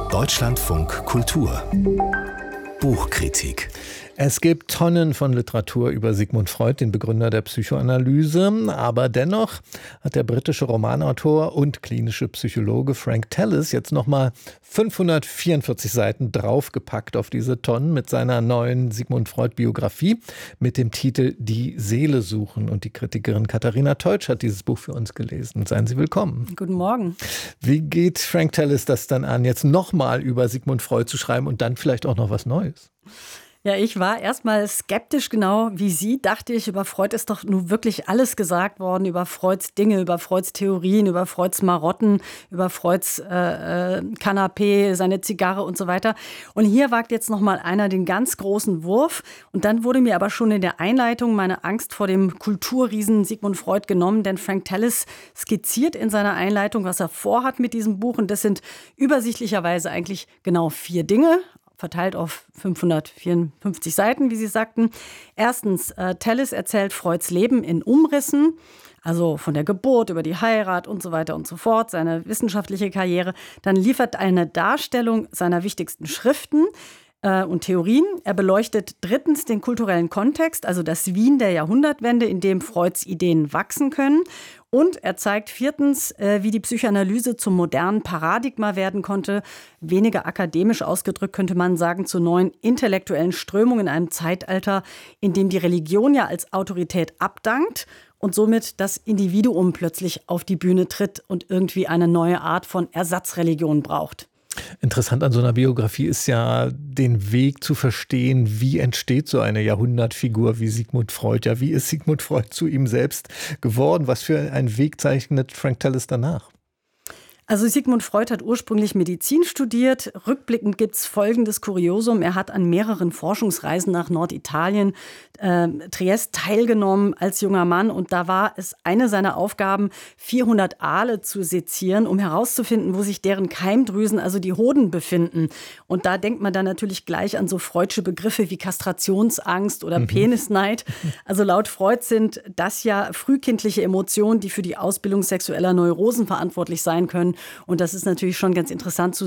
Deutschlandfunk Kultur Buchkritik. Es gibt Tonnen von Literatur über Sigmund Freud, den Begründer der Psychoanalyse. Aber dennoch hat der britische Romanautor und klinische Psychologe Frank Tallis jetzt nochmal 544 Seiten draufgepackt auf diese Tonnen mit seiner neuen Sigmund Freud-Biografie mit dem Titel Die Seele suchen. Und die Kritikerin Katharina Teutsch hat dieses Buch für uns gelesen. Seien Sie willkommen. Guten Morgen. Wie geht Frank Tallis das dann an, jetzt nochmal über Sigmund Freud zu schreiben und dann vielleicht auch noch was Neues? Ja, ich war erstmal skeptisch, genau wie Sie, dachte ich, über Freud ist doch nun wirklich alles gesagt worden, über Freuds Dinge, über Freuds Theorien, über Freuds Marotten, über Freuds Kanapee, seine Zigarre und so weiter. Und hier wagt jetzt nochmal einer den ganz großen Wurf. Und dann wurde mir aber schon in der Einleitung meine Angst vor dem Kulturriesen Sigmund Freud genommen, denn Frank Tallis skizziert in seiner Einleitung, was er vorhat mit diesem Buch. Und das sind übersichtlicherweise eigentlich genau 4 Dinge, verteilt auf 554 Seiten, wie Sie sagten. Erstens, Tallis erzählt Freuds Leben in Umrissen, also von der Geburt über die Heirat und so weiter und so fort, seine wissenschaftliche Karriere. Dann liefert eine Darstellung seiner wichtigsten Schriften und Theorien. Er beleuchtet drittens den kulturellen Kontext, also das Wien der Jahrhundertwende, in dem Freuds Ideen wachsen können. Und er zeigt viertens, wie die Psychoanalyse zum modernen Paradigma werden konnte. Weniger akademisch ausgedrückt könnte man sagen, zu neuen intellektuellen Strömungen in einem Zeitalter, in dem die Religion ja als Autorität abdankt und somit das Individuum plötzlich auf die Bühne tritt und irgendwie eine neue Art von Ersatzreligion braucht. Interessant an so einer Biografie ist ja, den Weg zu verstehen, wie entsteht so eine Jahrhundertfigur wie Sigmund Freud. Ja, wie ist Sigmund Freud zu ihm selbst geworden? Was für einen Weg zeichnet Frank Tallis danach? Also Sigmund Freud hat ursprünglich Medizin studiert. Rückblickend gibt es folgendes Kuriosum. Er hat an mehreren Forschungsreisen nach Norditalien, Triest teilgenommen als junger Mann. Und da war es eine seiner Aufgaben, 400 Aale zu sezieren, um herauszufinden, wo sich deren Keimdrüsen, also die Hoden, befinden. Und da denkt man dann natürlich gleich an so freudsche Begriffe wie Kastrationsangst oder Penisneid. Also laut Freud sind das ja frühkindliche Emotionen, die für die Ausbildung sexueller Neurosen verantwortlich sein können. Und das ist natürlich schon ganz interessant zu